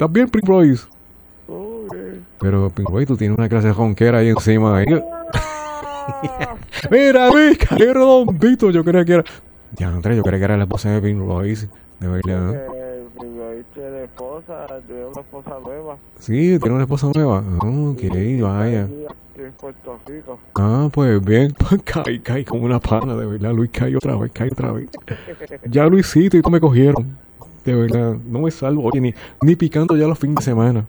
¿Estás bien, Pink Royce? Bien. Pero, Pink Royce, tú tienes una clase de ronquera ahí encima. Ahí. Mira, Luis, qué redondito. Yo creía que era... Ya, Andrés, yo creía que era la esposa de Pink Royce. De verdad. Tiene esposa, tiene una esposa nueva. Sí, tiene una esposa nueva. Ok, vaya. En Puerto Rico. Ah, pues bien. Caí como una pana, de verdad. Luis, caí otra vez. Ya, Luisito, y tú me cogieron. De verdad, no me salvo. Oye, ni picando ya los fines de semana.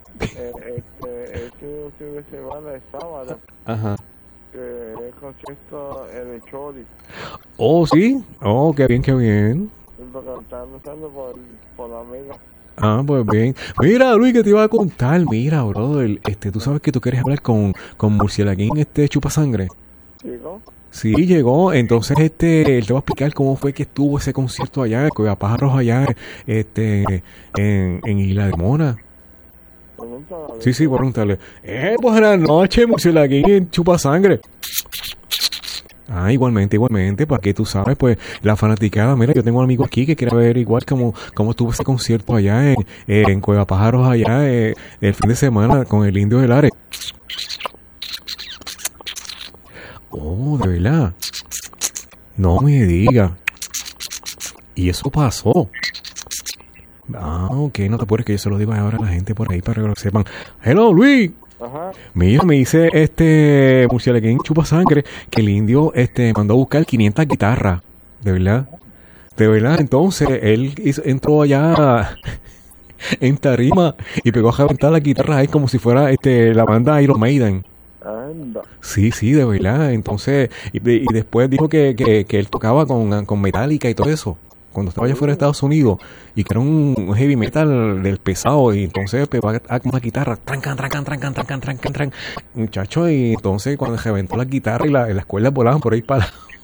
Este fin de semana, el sábado. Ajá. El concierto en el Choli. Oh, sí. Oh, qué bien. Lo que están usando por la amiga. Ah, pues bien. Mira, Luis, que te iba a contar. Mira, brother, tú sabes que tú quieres hablar con Murcielaguín, Chupasangre. ¿Llegó? Sí, llegó. Entonces, él te va a explicar cómo fue que estuvo ese concierto allá, en Cueva Pájaros allá, en Isla de Mona. Sí, pregúntale. Buenas noches, Murcielaguín, Chupasangre. Ah, igualmente, para que tú sabes, pues, la fanaticada, mira, yo tengo un amigo aquí que quiere ver igual cómo estuvo ese concierto allá en Cueva Pájaros allá, el fin de semana con el Indio del Are. Oh, de verdad. No me diga. Y eso pasó. Ah, ok, no te apures que yo se lo digo ahora a la gente por ahí para que lo sepan. Hello, Luis. Ajá. Mira, me dice Murcielaguín Chupasangre que el indio mandó a buscar 500 guitarras, de verdad. Entonces él entró allá en tarima y pegó a reventar las guitarras ahí como si fuera la banda Iron Maiden. Anda. Sí, de verdad. Entonces y después dijo que él tocaba con Metallica y todo eso cuando estaba allá fuera de Estados Unidos, y que era un heavy metal del pesado, y entonces pegó a una guitarra, trancan, muchacho, y entonces cuando reventó la guitarra y las cuerdas volaban por ahí para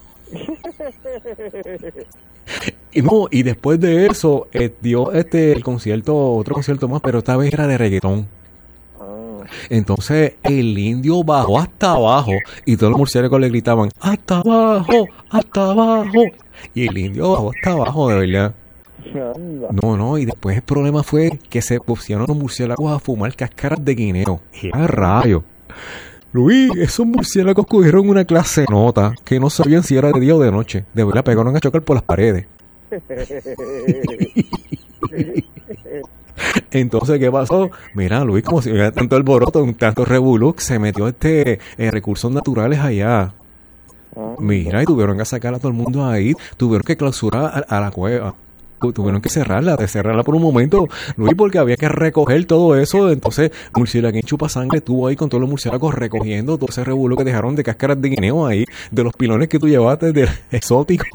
y después de eso dio el concierto, otro concierto más, pero esta vez era de reggaetón. Entonces el indio bajó hasta abajo y todos los murciélagos le gritaban hasta abajo, y el indio bajó hasta abajo, de verdad. No, y después el problema fue que se pusieron los murciélagos a fumar cáscaras de guineo. ¡Qué rayo! Luis, esos murciélagos cogieron una clase nota que no sabían si era de día o de noche. De verdad, pegaron a chocar por las paredes. Entonces, ¿qué pasó? Mira, Luis, como si hubiera tanto alboroto, un tanto revolú, se metió recursos naturales allá. Mira, y tuvieron que sacar a todo el mundo ahí, tuvieron que clausurar a la cueva. Tuvieron que cerrarla por un momento, Luis, porque había que recoger todo eso. Entonces, Murcielaguín Chupasangre estuvo ahí con todos los murciélagos recogiendo todo ese revuelo que dejaron de cáscaras de guineo ahí, de los pilones que tú llevaste del exótico.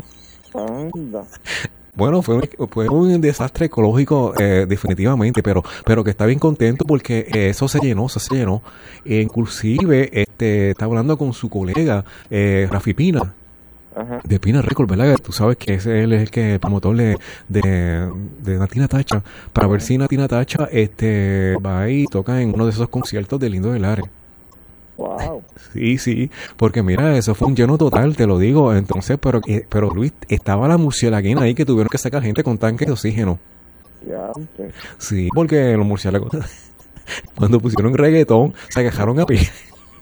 Bueno, fue un desastre ecológico, definitivamente, pero que está bien contento porque eso se llenó. Inclusive, está hablando con su colega, Rafi Pina. Ajá. De Pina Record, ¿verdad? Tú sabes que él es el promotor de Natina Tacha, para ver si Natina Tacha va y toca en uno de esos conciertos de Lindo del Are. Wow. Sí, porque mira, eso fue un lleno total, te lo digo. Entonces, pero Luis, estaba la murcielaguina ahí que tuvieron que sacar gente con tanques de oxígeno. Ya, sí, porque los murciélagos cuando pusieron reggaetón se agajaron a pie.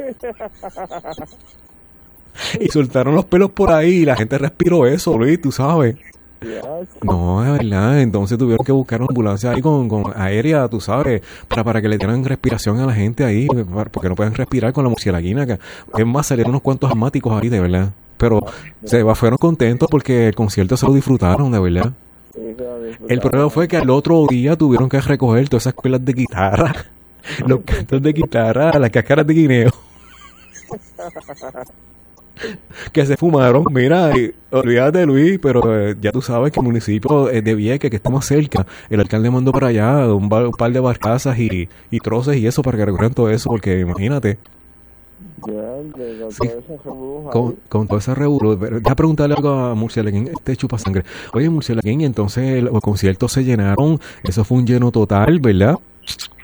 Y soltaron los pelos por ahí y la gente respiró eso, Luis, tú sabes. No, es verdad. Entonces tuvieron que buscar una ambulancia ahí con aérea, tú sabes, para que le dieran respiración a la gente ahí, porque no pueden respirar con la murcielaguina. Es más, salieron unos cuantos asmáticos ahí, de verdad. Pero fueron contentos porque el concierto se lo disfrutaron, de verdad. El problema fue que al otro día tuvieron que recoger todas esas cuerdas de guitarra, los cantos de guitarra, las cáscaras de guineo. Que se fumaron. Mira, olvídate, Luis, pero ya tú sabes que el municipio de Vieques, que está más cerca, el alcalde mandó para allá un par de barcazas y troces y eso para que recogieran todo eso, porque imagínate. Con todo ese revuelo. Deja preguntarle algo a Murcielaguín, Chupasangre. Oye, Murcielaguín, entonces los conciertos se llenaron, eso fue un lleno total, ¿verdad?